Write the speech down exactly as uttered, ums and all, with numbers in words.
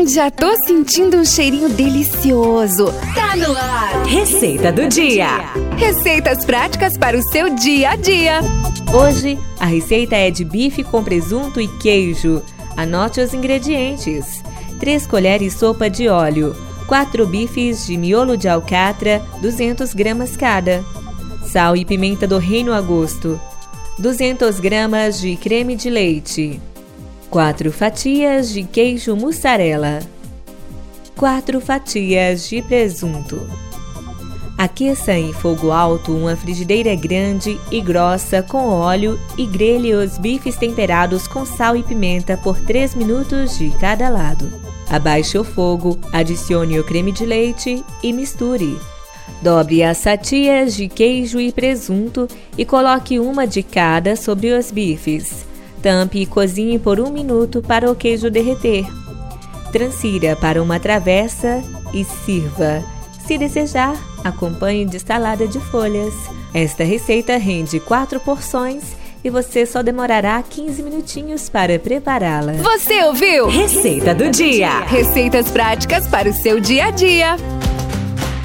Já tô sentindo um cheirinho delicioso. Tá no ar! Receita do dia. Receitas práticas para o seu dia a dia. Hoje, a receita é de bife com presunto e queijo. Anote os ingredientes. três colheres sopa de óleo. quatro bifes de miolo de alcatra, duzentas gramas cada. Sal e pimenta do reino a gosto. duzentas gramas de creme de leite. quatro fatias de queijo mussarela. quatro fatias de presunto. Aqueça em fogo alto uma frigideira grande e grossa com óleo e grelhe os bifes temperados com sal e pimenta por três minutos de cada lado. Abaixe o fogo, adicione o creme de leite e misture. Dobre as fatias de queijo e presunto e coloque uma de cada sobre os bifes. Tampe e cozinhe por um minuto para o queijo derreter. Transfira para uma travessa e sirva. Se desejar, acompanhe de salada de folhas. Esta receita rende quatro porções e você só demorará quinze minutinhos para prepará-la. Você ouviu? Receita do dia. Receitas práticas para o seu dia a dia.